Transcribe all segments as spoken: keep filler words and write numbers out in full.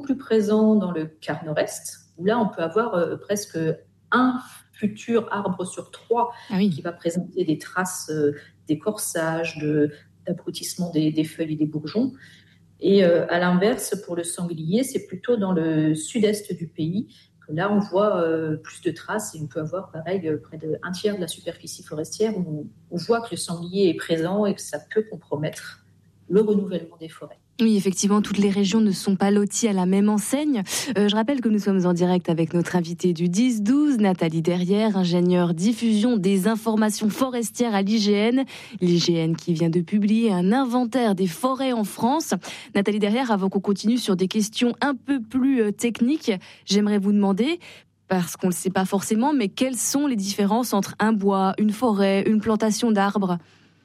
plus présent dans le quart nord-est, où là, on peut avoir euh, presque un futur arbre sur trois ah oui. qui va présenter des traces euh, d'écorçage, de, d'abrutissement des, des feuilles et des bourgeons. Et euh, à l'inverse, pour le sanglier, c'est plutôt dans le sud-est du pays que là, on voit euh, plus de traces et on peut avoir, pareil, près d'un tiers de la superficie forestière où on, on voit que le sanglier est présent et que ça peut compromettre le renouvellement des forêts. Oui, effectivement, toutes les régions ne sont pas loties à la même enseigne. Euh, je rappelle que nous sommes en direct avec notre invitée du dix douze, Nathalie Derrière, ingénieure diffusion des informations forestières à l'I G N. L'I G N qui vient de publier un inventaire des forêts en France. Nathalie Derrière, avant qu'on continue sur des questions un peu plus techniques, j'aimerais vous demander, parce qu'on ne le sait pas forcément, mais quelles sont les différences entre un bois, une forêt, une plantation d'arbres ?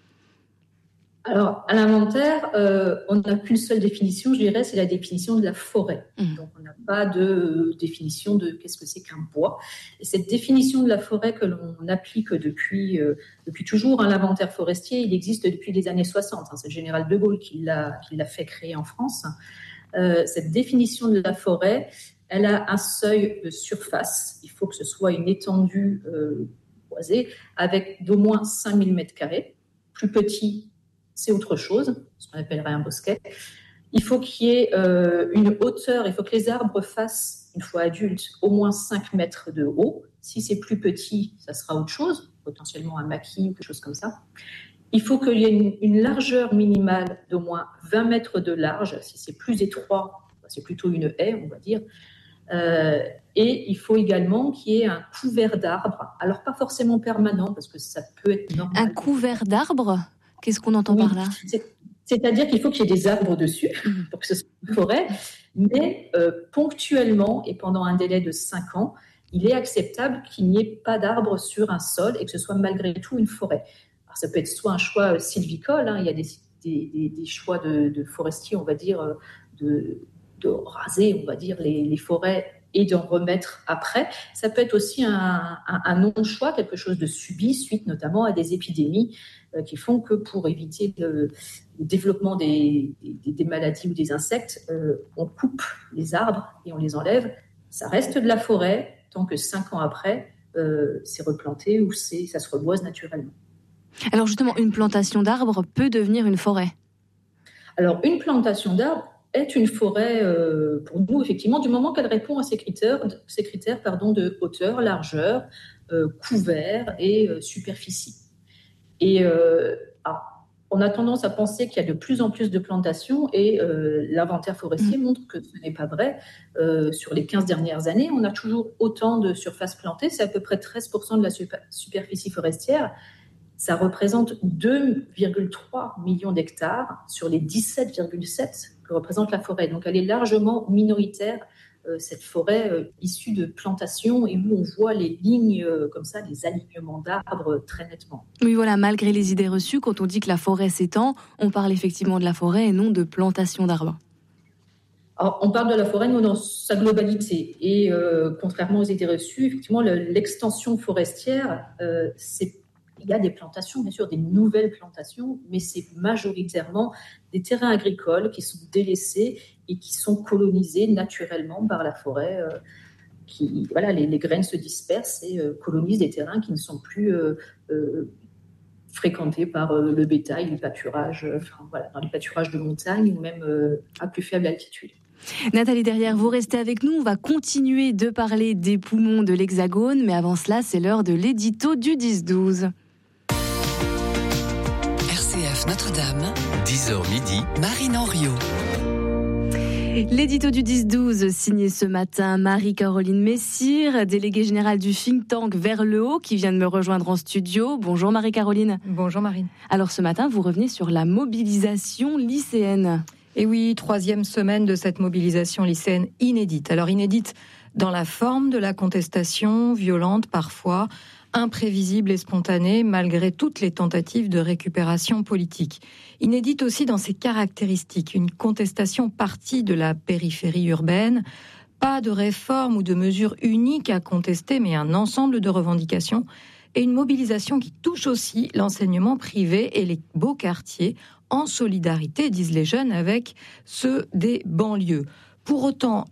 Alors, à l'inventaire, euh, on n'a qu'une seule définition, je dirais, c'est la définition de la forêt. Mmh. Donc, on n'a pas de définition de qu'est-ce que c'est qu'un bois. Et cette définition de la forêt que l'on applique depuis, euh, depuis toujours, hein, l'inventaire forestier, il existe depuis les années soixante. Hein, c'est le général de Gaulle qui l'a, qui l'a fait créer en France. Euh, cette définition de la forêt, elle a un seuil de surface. Il faut que ce soit une étendue euh, boisée avec d'au moins cinq mille mètres carrés. Plus petit, c'est autre chose, ce qu'on appellerait un bosquet. Il faut qu'il y ait euh, une hauteur, il faut que les arbres fassent, une fois adultes, au moins cinq mètres de haut. Si c'est plus petit, ça sera autre chose, potentiellement un maquis ou quelque chose comme ça. Il faut qu'il y ait une, une largeur minimale d'au moins vingt mètres de large. Si c'est plus étroit, c'est plutôt une haie, on va dire. Euh, et il faut également qu'il y ait un couvert d'arbres. Alors, pas forcément permanent, parce que ça peut être normal. Un couvert d'arbres ? Qu'est-ce qu'on entend oui, par là ? c'est, C'est-à-dire qu'il faut qu'il y ait des arbres dessus pour que ce soit une forêt, mais euh, ponctuellement et pendant un délai de cinq ans, il est acceptable qu'il n'y ait pas d'arbres sur un sol et que ce soit malgré tout une forêt. Alors, ça peut être soit un choix sylvicole, hein, il y a des, des, des, des choix de, de forestiers, on va dire, de, de raser, on va dire, les, les forêts et d'en remettre après. Ça peut être aussi un, un, un non-choix, quelque chose de subi, suite notamment à des épidémies euh, qui font que pour éviter le, le développement des, des, des maladies ou des insectes, euh, on coupe les arbres et on les enlève. Ça reste de la forêt tant que cinq ans après, euh, c'est replanté ou c'est, ça se reboise naturellement. Alors justement, une plantation d'arbres peut devenir une forêt ? Alors, une plantation d'arbres est une forêt euh, pour nous, effectivement, du moment qu'elle répond à ces critères, ces critères pardon, de hauteur, largeur, euh, couvert et euh, superficie. Et euh, alors, on a tendance à penser qu'il y a de plus en plus de plantations et euh, l'inventaire forestier mmh. montre que ce n'est pas vrai. Euh, sur les quinze dernières années, on a toujours autant de surfaces plantées, c'est à peu près treize pour cent de la super- superficie forestière. Ça représente deux virgule trois millions d'hectares sur les dix-sept virgule sept que représente la forêt. Donc, elle est largement minoritaire, euh, cette forêt euh, issue de plantations et où on voit les lignes euh, comme ça, les alignements d'arbres euh, très nettement. Oui, voilà, malgré les idées reçues, quand on dit que la forêt s'étend, on parle effectivement de la forêt et non de plantation d'arbres. Alors, on parle de la forêt, nous, dans sa globalité. Et euh, contrairement aux idées reçues, effectivement, le, l'extension forestière, euh, c'est il y a des plantations, bien sûr, des nouvelles plantations, mais c'est majoritairement des terrains agricoles qui sont délaissés et qui sont colonisés naturellement par la forêt. Euh, qui, voilà, les, les graines se dispersent et euh, colonisent des terrains qui ne sont plus euh, euh, fréquentés par euh, le bétail, le pâturage, euh, enfin, voilà, dans les pâturages de montagne ou même euh, à plus faible altitude. Nathalie Derrière, vous restez avec nous. On va continuer de parler des poumons de l'Hexagone, mais avant cela, c'est l'heure de l'édito du dix douze. Notre-Dame, dix heures midi, Marine Henriot. L'édito du dix douze, signé ce matin Marie-Caroline Messire, déléguée générale du think tank Vers le Haut, qui vient de me rejoindre en studio. Bonjour Marie-Caroline. Bonjour Marine. Alors ce matin, vous revenez sur la mobilisation lycéenne. Et oui, troisième semaine de cette mobilisation lycéenne inédite. Alors inédite dans la forme de la contestation, violente parfois, imprévisible et spontanée, malgré toutes les tentatives de récupération politique. Inédite aussi dans ses caractéristiques, une contestation partie de la périphérie urbaine, pas de réforme ou de mesures uniques à contester, mais un ensemble de revendications, et une mobilisation qui touche aussi l'enseignement privé et les beaux quartiers, en solidarité, disent les jeunes, avec ceux des banlieues. Pour autant,